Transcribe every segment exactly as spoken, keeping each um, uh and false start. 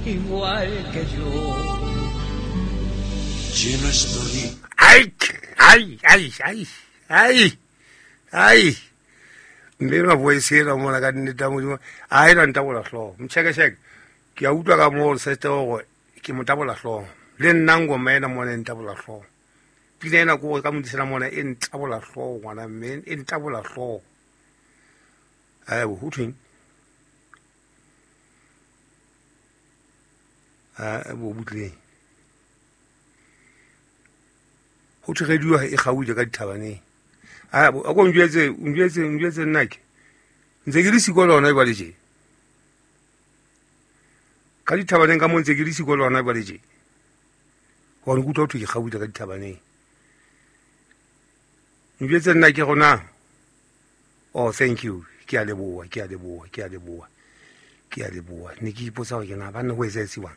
igual que yo. Yo no estoy. Ai, ai, ai, ai, ai, ai. Mbena voisela mona ka nneta modimo. A ena ntabola hloho. Mcheke cheke. Ke a utlwa ka mo se te go ke motabola hloho. Le nna ngoma ena mona e ntabola hloho. Pina ena ko ka modisela mona e ntabola hloho ngwana mme e ntabola hloho. Ai bo huthweng. Ah bo butleng. Ho tshegediwa e gauile ka dithabane. Ah a go njwetse njwetse njwetse nnake. Ntse ke le sikolo lona e ba le je. Ka dithabane ka mo ntse ke le sikolo lona e ba le je. Go re go ke gauile ka dithabane. Njwetse nnake gona. Oh thank you. Ke a leboa ke a leboa ke a leboa. Ke a leboa. Ne ke ipotsa go ke na ba nne go etsetsiwang.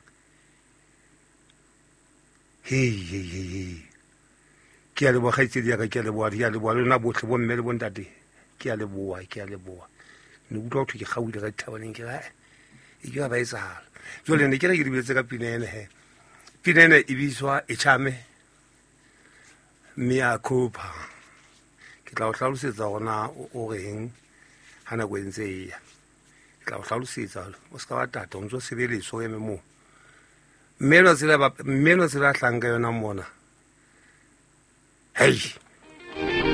Hey hey hey hey. Ke a leboa gaitsedi ya ka ke a leboa ke a leboa le na botlhe bo mme le bo ntate ke a leboa ke a leboa ne utlwa go ke gauile ka dithabaneng ke ga e ke ba etsala jole ne ke re ke di betse ka pinene he pinene e biswa e chame mia kopa ke tla o hlalosetsa gona o reng hana go entse ya ke tla o hlalosetsa o ska ba tata o ntse sebeleso eme mo mmelo tsela ba mmelo tsela hlanga yona mona. Hey!